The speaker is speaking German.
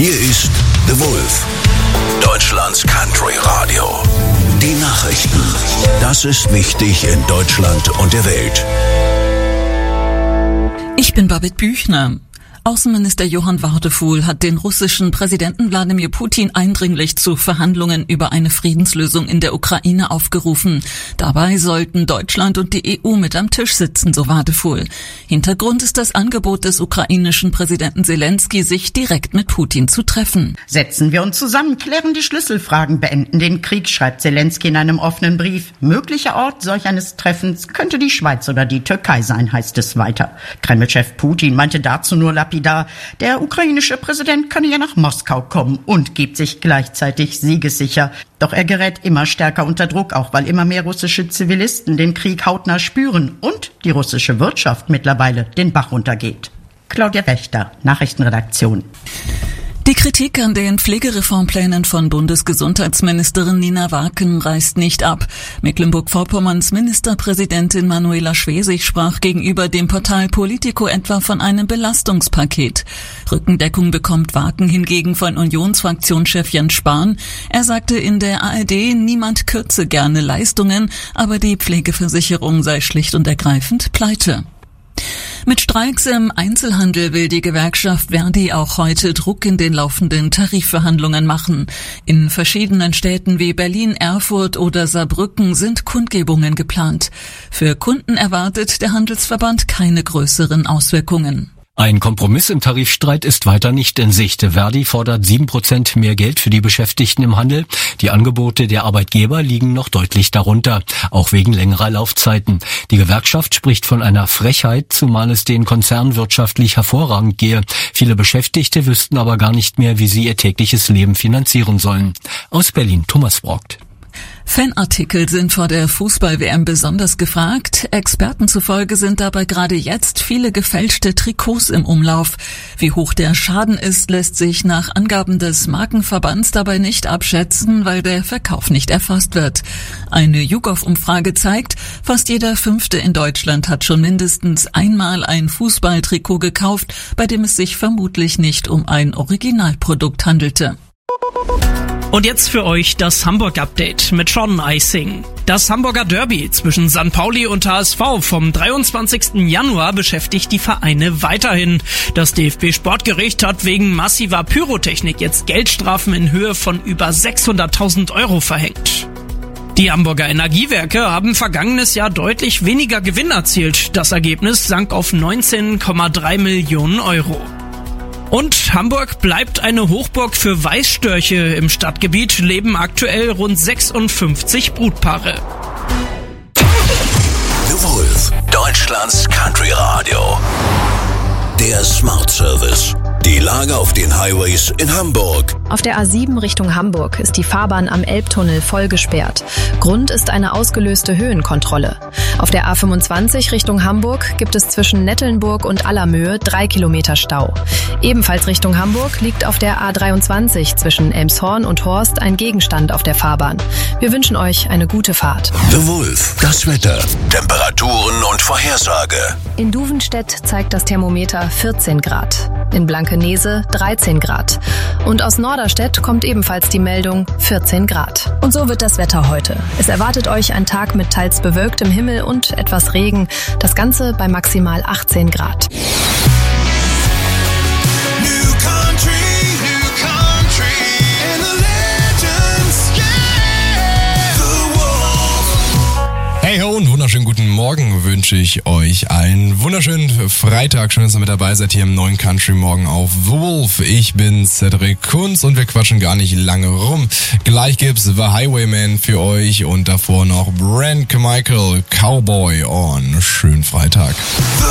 Hier ist The Wolf, Deutschlands Country Radio. Die Nachrichten. Das ist wichtig in Deutschland und der Welt. Ich bin Babette Büchner. Außenminister Johann Wadefuhl hat den russischen Präsidenten Wladimir Putin eindringlich zu Verhandlungen über eine Friedenslösung in der Ukraine aufgerufen. Dabei sollten Deutschland und die EU mit am Tisch sitzen, so Wadefuhl. Hintergrund ist das Angebot des ukrainischen Präsidenten Zelensky, sich direkt mit Putin zu treffen. Setzen wir uns zusammen, klären die Schlüsselfragen, beenden den Krieg, schreibt Zelensky in einem offenen Brief. Möglicher Ort solch eines Treffens könnte die Schweiz oder die Türkei sein, heißt es weiter. Kreml-Chef Putin meinte dazu nur lapidar, der ukrainische Präsident könne ja nach Moskau kommen und gibt sich gleichzeitig siegessicher. Doch er gerät immer stärker unter Druck, auch weil immer mehr russische Zivilisten den Krieg hautnah spüren und die russische Wirtschaft mittlerweile den Bach runtergeht. Claudia Wächter, Nachrichtenredaktion. Die Kritik an den Pflegereformplänen von Bundesgesundheitsministerin Nina Wacken reißt nicht ab. Mecklenburg-Vorpommerns Ministerpräsidentin Manuela Schwesig sprach gegenüber dem Portal Politico etwa von einem Belastungspaket. Rückendeckung bekommt Wacken hingegen von Unionsfraktionschef Jens Spahn. Er sagte in der ARD, niemand kürze gerne Leistungen, aber die Pflegeversicherung sei schlicht und ergreifend pleite. Mit Streiks im Einzelhandel will die Gewerkschaft Verdi auch heute Druck in den laufenden Tarifverhandlungen machen. In verschiedenen Städten wie Berlin, Erfurt oder Saarbrücken sind Kundgebungen geplant. Für Kunden erwartet der Handelsverband keine größeren Auswirkungen. Ein Kompromiss im Tarifstreit ist weiter nicht in Sicht. Verdi fordert 7% mehr Geld für die Beschäftigten im Handel. Die Angebote der Arbeitgeber liegen noch deutlich darunter, auch wegen längerer Laufzeiten. Die Gewerkschaft spricht von einer Frechheit, zumal es den Konzernen wirtschaftlich hervorragend gehe. Viele Beschäftigte wüssten aber gar nicht mehr, wie sie ihr tägliches Leben finanzieren sollen. Aus Berlin, Thomas Brockt. Fanartikel sind vor der Fußball-WM besonders gefragt. Experten zufolge sind dabei gerade jetzt viele gefälschte Trikots im Umlauf. Wie hoch der Schaden ist, lässt sich nach Angaben des Markenverbands dabei nicht abschätzen, weil der Verkauf nicht erfasst wird. Eine YouGov-Umfrage zeigt, fast jeder Fünfte in Deutschland hat schon mindestens einmal ein Fußballtrikot gekauft, bei dem es sich vermutlich nicht um ein Originalprodukt handelte. Und jetzt für euch das Hamburg-Update mit Sean Eising. Das Hamburger Derby zwischen St. Pauli und HSV vom 23. Januar beschäftigt die Vereine weiterhin. Das DFB-Sportgericht hat wegen massiver Pyrotechnik jetzt Geldstrafen in Höhe von über 600.000 € verhängt. Die Hamburger Energiewerke haben vergangenes Jahr deutlich weniger Gewinn erzielt. Das Ergebnis sank auf 19,3 Millionen €. Und Hamburg bleibt eine Hochburg für Weißstörche. Im Stadtgebiet leben aktuell rund 56 Brutpaare. The Wolf, Deutschlands Country Radio. Der Smart Service. Die Lage auf den Highways in Hamburg. Auf der A7 Richtung Hamburg ist die Fahrbahn am Elbtunnel voll gesperrt. Grund ist eine ausgelöste Höhenkontrolle. Auf der A25 Richtung Hamburg gibt es zwischen Nettelnburg und Allermöhe 3 Kilometer Stau. Ebenfalls Richtung Hamburg liegt auf der A23 zwischen Elmshorn und Horst ein Gegenstand auf der Fahrbahn. Wir wünschen euch eine gute Fahrt. The Wolf, das Wetter, Temperaturen und Vorhersage. In Duvenstedt zeigt das Thermometer 14 Grad. In Blankenese 13 Grad. Und aus Norderstedt kommt ebenfalls die Meldung 14 Grad. Und so wird das Wetter heute. Es erwartet euch ein Tag mit teils bewölktem Himmel und etwas Regen. Das Ganze bei maximal 18 Grad. Hey ho und wunderschönen guten Morgen wünsche ich euch einen wunderschönen Freitag. Schön, dass ihr mit dabei seid hier im neuen Country Morgen auf The Wolf. Ich bin Cedric Kunz und wir quatschen gar nicht lange rum. Gleich gibt's The Highwayman für euch und davor noch Brent Michael, Cowboy on. Schönen Freitag.